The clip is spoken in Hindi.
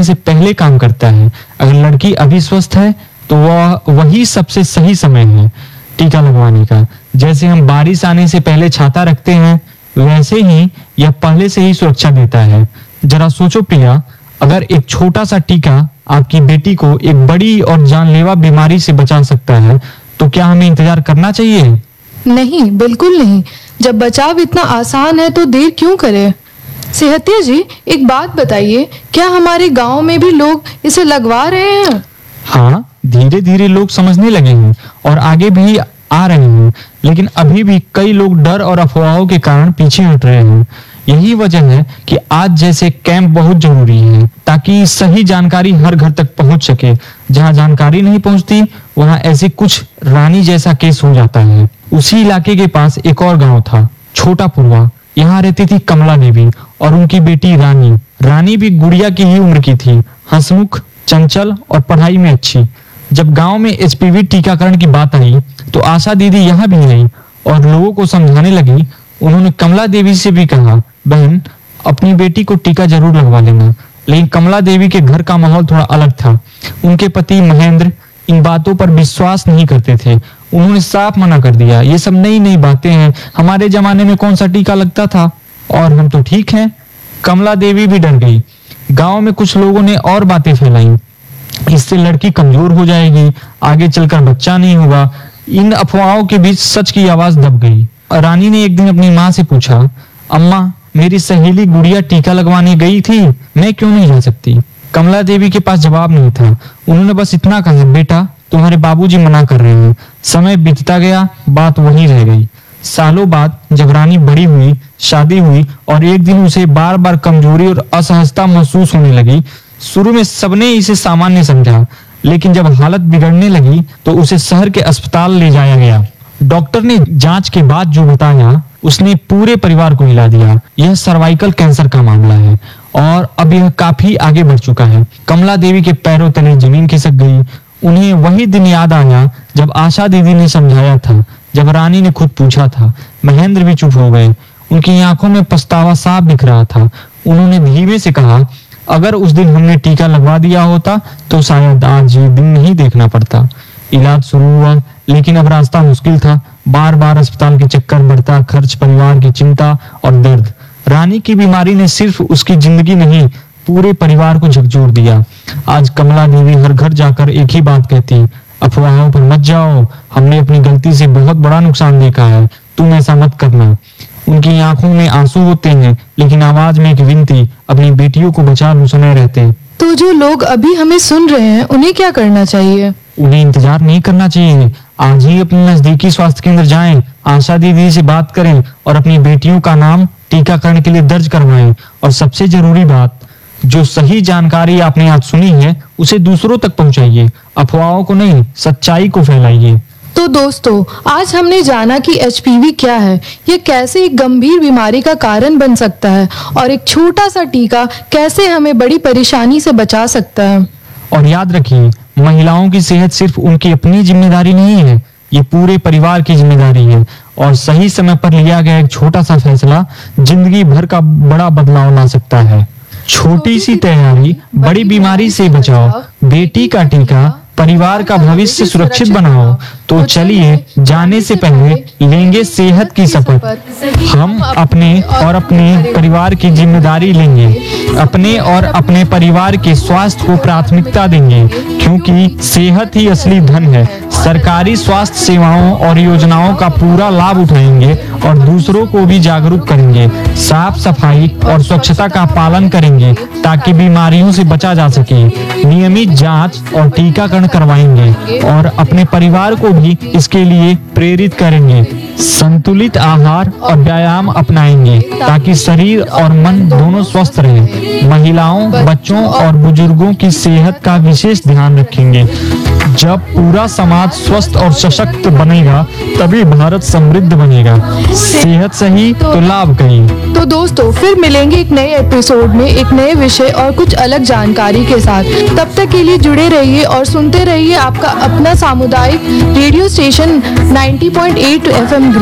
से पहले काम करता है। अगर लड़की अभी स्वस्थ है तो वही सबसे सही समय है टीका लगवाने का। जैसे हम बारिश आने से पहले छाता रखते हैं, वैसे ही यह पहले से ही सुरक्षा देता है। जरा सोचो प्रिया, अगर एक छोटा सा टीका आपकी बेटी को एक बड़ी और जानलेवा बीमारी से बचा सकता है, तो क्या हमें इंतजार करना चाहिए? नहीं, बिल्कुल नहीं। जब बचाव इतना आसान है तो देर क्यों करें? सेहतिया जी, एक बात बताइए, क्या हमारे गांव में भी लोग इसे लगवा रहे हैं? हाँ, धीरे धीरे लोग समझने लगे हैं और आगे भी आ रहे हैं, लेकिन अभी भी कई लोग डर और अफवाहों के कारण पीछे हट रहे हैं। यही वजह है कि आज जैसे कैंप बहुत जरूरी है, ताकि सही जानकारी हर घर तक पहुंच सके। जहां जानकारी नहीं पहुंचती, वहां ऐसे कुछ रानी जैसा केस हो जाता है। उसी इलाके के पास एक और गांव था, छोटा पुरवा। यहाँ रहती थी कमला देवी और उनकी बेटी रानी। रानी भी गुड़िया की ही उम्र की थी, हंसमुख, चंचल और पढ़ाई में अच्छी। जब गांव में एचपीवी टीकाकरण की बात आई तो आशा दीदी यहाँ भी आई और लोगों को समझाने लगी। उन्होंने कमला देवी से भी कहा, बहन, अपनी बेटी को टीका जरूर लगवा लेना। लेकिन कमला देवी के घर का माहौल थोड़ा अलग था। उनके पति महेंद्र इन बातों पर विश्वास नहीं करते थे। उन्होंने साफ मना कर दिया, ये सब नई नई बातें हैं, हमारे जमाने में कौन सा टीका लगता था, और हम तो ठीक हैं। कमला देवी भी डर गई। गांव में कुछ लोगों ने और बातें फैलाई, इससे लड़की कमजोर हो जाएगी, आगे चलकर बच्चा नहीं होगा। इन अफवाहों के बीच सच की आवाज दब गई। रानी ने एक दिन अपनी माँ से पूछा, अम्मा, मेरी सहेली गुड़िया टीका लगवाने गई थी, मैं क्यों नहीं जा सकती? कमला देवी के पास जवाब नहीं था। उन्होंने बस इतना कहा, बेटा, तुम्हारे बाबूजी मना कर रहे हैं। समय बीतता गया, बात वहीं रह गई। सालों बाद जब रानी बड़ी हुई, शादी हुई और एक दिन उसे बार बार कमजोरी और असहजता महसूस होने लगी। शुरू में सबने इसे सामान्य समझा, लेकिन जब हालत बिगड़ने लगी तो उसे शहर के अस्पताल ले जाया गया। डॉक्टर ने जांच के बाद जो बताया, उसने पूरे परिवार को हिला दिया। यह सर्वाइकल कैंसर का मामला है और अब यह काफी आगे बढ़ चुका है। कमला देवी के पैरों तले जमीन खिसक गई। उन्हें वही दिन याद आया जब आशा दीदी ने समझाया था, जब रानी ने खुद पूछा था। महेंद्र भी चुप हो गए। उनकी आंखों में पछतावा साफ दिख रहा था। उन्होंने धीमे से कहा, अगर उस दिन हमने टीका लगवा दिया होता तो शायद आज ये दिन नहीं देखना पड़ता। इलाज शुरू हुआ, लेकिन अब रास्ता मुश्किल था। बार बार अस्पताल के चक्कर, बढ़ता खर्च, परिवार की चिंता और दर्द। रानी की बीमारी ने सिर्फ उसकी जिंदगी नहीं, पूरे परिवार को झकझोर दिया। आज कमला देवी हर घर जाकर एक ही बात कहती, अफवाहों पर मत जाओ, हमने अपनी गलती से बहुत बड़ा नुकसान देखा है, तुम ऐसा मत करना। उनकी आंखों में आंसू होते हैं, लेकिन आवाज में एक विनती, अपनी बेटियों को बचा लो, सुने रहते। तो जो लोग अभी हमें सुन रहे हैं, उन्हें क्या करना चाहिए? उन्हें इंतजार नहीं करना चाहिए। आज ही अपने नजदीकी स्वास्थ्य केंद्र जाएं, आशा दीदी से बात करें और अपनी बेटियों का नाम टीकाकरण के लिए दर्ज करवाएं। और सबसे जरूरी बात, जो सही जानकारी आपने आज सुनी है, उसे दूसरों तक पहुंचाइए। अफवाहों को नहीं, सच्चाई को फैलाइए। तो दोस्तों, आज हमने जाना कि एचपीवी क्या है, ये कैसे एक गंभीर बीमारी का कारण बन सकता है और एक छोटा सा टीका कैसे हमें बड़ी परेशानी से बचा सकता है। और याद रखिए, महिलाओं की सेहत सिर्फ उनकी अपनी जिम्मेदारी नहीं है, ये पूरे परिवार की जिम्मेदारी है। और सही समय पर लिया गया एक छोटा सा फैसला जिंदगी भर का बड़ा बदलाव ला सकता है। छोटी सी तैयारी बड़ी बीमारी से बचाओ। बेटी का टीका परिवार का भविष्य सुरक्षित बनाओ। तो चलिए, जाने से पहले लेंगे सेहत की शपथ। हम अपने और अपने परिवार की जिम्मेदारी लेंगे, अपने और अपने परिवार के स्वास्थ्य को प्राथमिकता देंगे, क्योंकि सेहत ही असली धन है। सरकारी स्वास्थ्य सेवाओं और योजनाओं का पूरा लाभ उठाएंगे और दूसरों को भी जागरूक करेंगे। साफ सफाई और स्वच्छता का पालन करेंगे ताकि बीमारियों से बचा जा सके। नियमित जांच और टीकाकरण करवाएंगे और अपने परिवार को भी इसके लिए प्रेरित करेंगे। संतुलित आहार और व्यायाम अपनाएंगे ताकि शरीर और मन दोनों स्वस्थ रहें। महिलाओं, बच्चों और बुजुर्गों की सेहत का विशेष ध्यान रखेंगे। जब पूरा समाज स्वस्थ और सशक्त बनेगा, तभी भारत समृद्ध बनेगा। सेहत सही तो लाभ कहीं। तो दोस्तों, फिर मिलेंगे एक नए एपिसोड में एक नए विषय और कुछ अलग जानकारी के साथ। तब तक के लिए जुड़े रहिए और सुनते रहिए आपका अपना सामुदायिक रेडियो स्टेशन 90.8 FM।